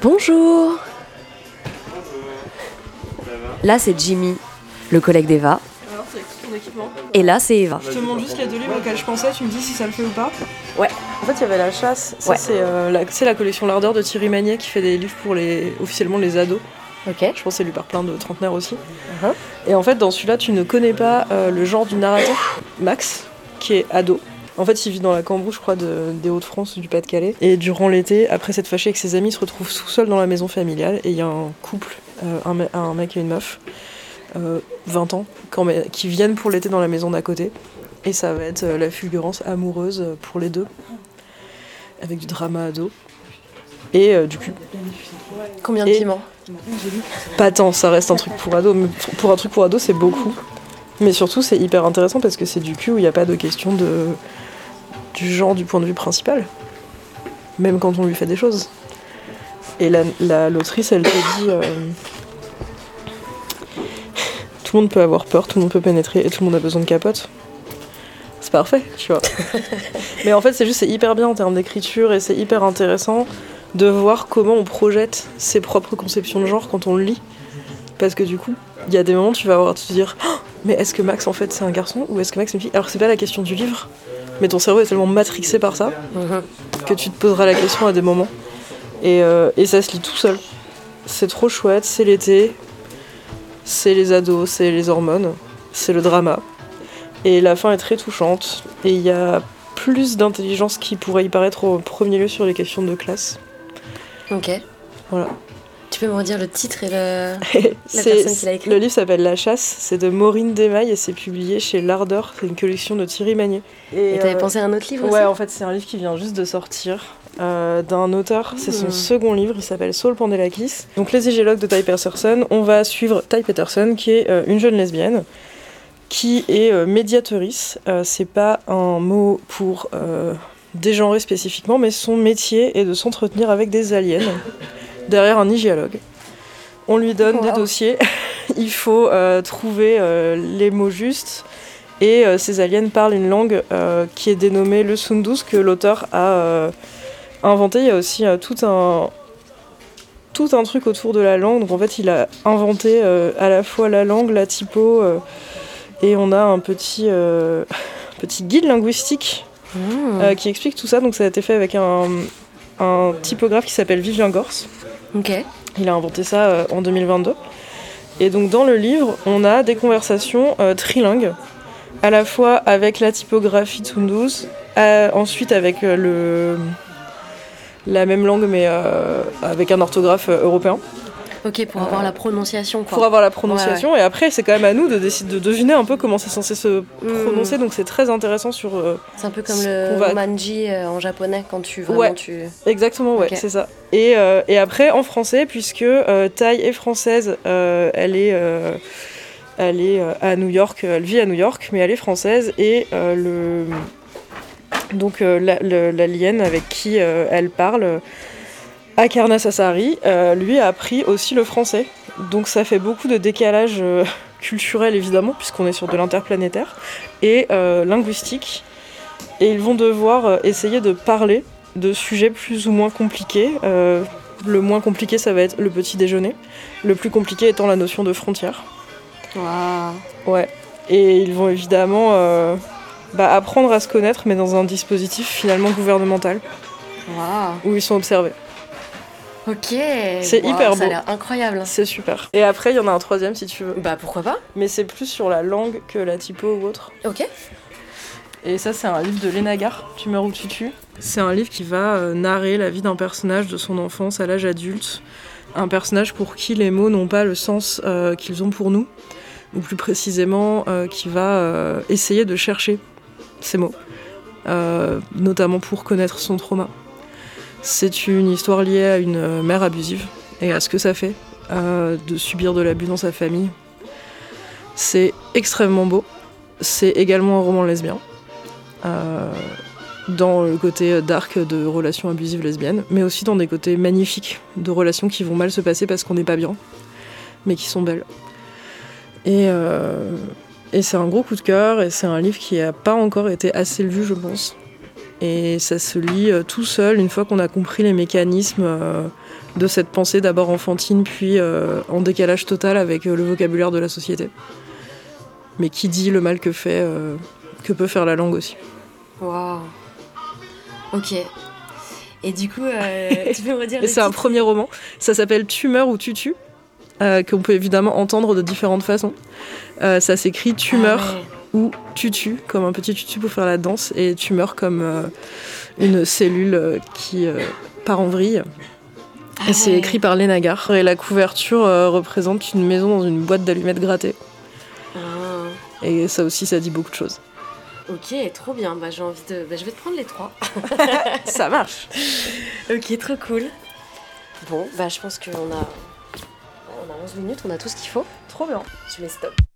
Bonjour. Là c'est Jimmy, le collègue d'Eva. Alors c'est ton équipement. Et là c'est Eva. Je te montre juste les deux livres auxquels je pensais, tu me dis si ça le fait ou pas. Ouais. En fait il y avait La Chasse, ça Ouais. c'est la collection L'Ardeur de Thierry Magnier qui fait des livres pour officiellement les ados. Ok. Je pense que c'est lu par plein de trentenaires aussi. Et en fait dans celui-là tu ne connais pas le genre du narrateur, Max, qui est ado. En fait, il vit dans la Cambrousse, je crois, des Hauts-de-France ou du Pas-de-Calais. Et durant l'été, après s'être fâché avec ses amis, il se retrouve tout seul dans la maison familiale. Et il y a un couple, un mec et une meuf, 20 ans, qui viennent pour l'été dans la maison d'à côté. Et ça va être la fulgurance amoureuse pour les deux, avec du drama ado. Et du cul. Combien de piments? Pas tant, ça reste un truc pour ado. Mais pour un truc pour ado, c'est beaucoup. Mais surtout, c'est hyper intéressant parce que c'est du cul où il n'y a pas de question du genre du point de vue principal. Même quand on lui fait des choses. Et l'autrice, elle te dit... tout le monde peut avoir peur, tout le monde peut pénétrer et tout le monde a besoin de capote. C'est parfait, tu vois. Mais en fait, c'est hyper bien en termes d'écriture et c'est hyper intéressant de voir comment on projette ses propres conceptions de genre quand on le lit. Parce que du coup, il y a des moments où tu vas avoir à te dire oh, mais est-ce que Max en fait c'est un garçon ou est-ce que Max c'est une fille? Alors c'est pas la question du livre, mais ton cerveau est tellement matrixé par ça que tu te poseras la question à des moments. Et ça se lit tout seul. C'est trop chouette, c'est l'été, c'est les ados, c'est les hormones, c'est le drama. Et la fin est très touchante. Et il y a plus d'intelligence qui pourrait y paraître au premier lieu sur les questions de classe. Ok. Voilà. Tu peux me redire le titre et la personne qui l'a écrit? Le livre s'appelle La Chasse, c'est de Maureen Desmailles et c'est publié chez L'Ardeur, c'est une collection de Thierry Magnier. Et t'avais pensé à un autre livre aussi? Ouais, en fait c'est un livre qui vient juste de sortir d'un auteur, c'est son second livre, il s'appelle Saul Pandelakis. Donc Les Igélogues de Ty Peterson, on va suivre Ty Peterson qui est une jeune lesbienne qui est médiatrice. C'est pas un mot pour dégenrer spécifiquement, mais son métier est de s'entretenir avec des aliens derrière un hygiologue. On lui donne des dossiers, il faut trouver les mots justes, et ces aliens parlent une langue qui est dénommée le Sundus, que l'auteur a inventé. Il y a aussi tout un truc autour de la langue, donc en fait il a inventé à la fois la langue, la typo, et on a un petit guide linguistique qui explique tout ça, donc ça a été fait avec un typographe qui s'appelle Vivien Gorce. Ok. Il a inventé ça en 2022. Et donc dans le livre, on a des conversations trilingues, à la fois avec la typographie Tsunduz, ensuite avec la même langue mais avec un orthographe européen. Ok, pour avoir la prononciation, quoi. Pour avoir la prononciation, ouais. Et après c'est quand même à nous de décider de deviner un peu comment c'est censé se prononcer, donc c'est très intéressant sur... c'est un peu comme le manji en japonais, quand tu vraiment ouais, exactement, ouais, okay. C'est ça. Et après en français, puisque Ty est française, elle est à New York, elle vit à New York, mais elle est française, et l'alien avec qui elle parle... Akarna Sassari, lui a appris aussi le français. Donc ça fait beaucoup de décalage culturel évidemment, puisqu'on est sur de l'interplanétaire, et linguistique. Et ils vont devoir essayer de parler de sujets plus ou moins compliqués. Le moins compliqué, ça va être le petit déjeuner. Le plus compliqué étant la notion de frontière. Waouh. Ouais. Et ils vont évidemment apprendre à se connaître, mais dans un dispositif finalement gouvernemental. Waouh. Où ils sont observés. Ok, c'est hyper beau. Ça a l'air incroyable. C'est super. Et après, il y en a un troisième si tu veux. Bah pourquoi pas. Mais c'est plus sur la langue que la typo ou autre. Ok. Et ça, c'est un livre de Léna Gare, Tu meurs ou tu tues. C'est un livre qui va narrer la vie d'un personnage de son enfance à l'âge adulte. Un personnage pour qui les mots n'ont pas le sens qu'ils ont pour nous. Ou plus précisément, qui va essayer de chercher ces mots. Notamment pour connaître son trauma. C'est une histoire liée à une mère abusive et à ce que ça fait de subir de l'abus dans sa famille. C'est extrêmement beau. C'est également un roman lesbien, dans le côté dark de relations abusives lesbiennes, mais aussi dans des côtés magnifiques de relations qui vont mal se passer parce qu'on n'est pas bien, mais qui sont belles. Et c'est un gros coup de cœur, et c'est un livre qui n'a pas encore été assez lu, je pense. Et ça se lit tout seul une fois qu'on a compris les mécanismes de cette pensée d'abord enfantine puis en décalage total avec le vocabulaire de la société. Mais qui dit le mal que peut faire la langue aussi. Waouh. Ok. Et du coup, tu peux me redire le C'est un titre ? premier roman. Ça s'appelle Tumeur ou Tutu, qu'on peut évidemment entendre de différentes façons. Ça s'écrit Tumeur ou Tutu, comme un petit tutu pour faire la danse, et tumeur comme une cellule qui part en vrille. Et c'est écrit par Léna Gare. Et la couverture représente une maison dans une boîte d'allumettes grattées. Et ça aussi, ça dit beaucoup de choses. Ok, trop bien. J'ai envie de... je vais te prendre les 3. Ça marche. Ok, trop cool. Bon, je pense qu'on a 11 minutes, on a tout ce qu'il faut. Trop bien. Je mets stop.